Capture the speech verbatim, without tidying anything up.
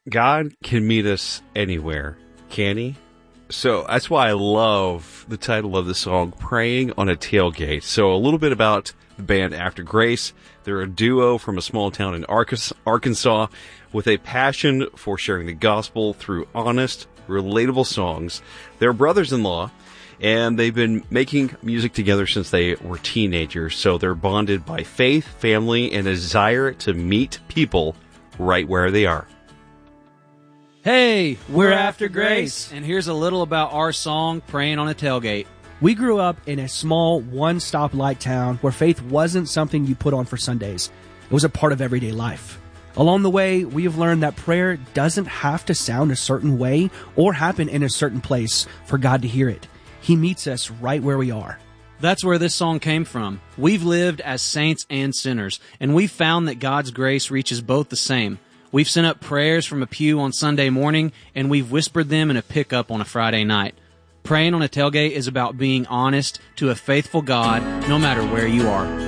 God can meet us anywhere, can he? So that's why I love the title of the song, Praying on a Tailgate. So a little bit about the band After Grace. They're a duo from a small town in Arkansas with a passion for sharing the gospel through honest, relatable songs. They're brothers-in-law, and they've been making music together since they were teenagers. So they're bonded by faith, family, and a desire to meet people right where they are. Hey, we're After Grace, and here's a little about our song, Praying on a Tailgate. We grew up in a small, one-stop light town where faith wasn't something you put on for Sundays. It was a part of everyday life. Along the way, we have learned that prayer doesn't have to sound a certain way or happen in a certain place for God to hear it. He meets us right where we are. That's where this song came from. We've lived as saints and sinners, and we've found that God's grace reaches both the same. We've sent up prayers from a pew on Sunday morning, and we've whispered them in a pickup on a Friday night. Praying on a Tailgate is about being honest to a faithful God, no matter where you are.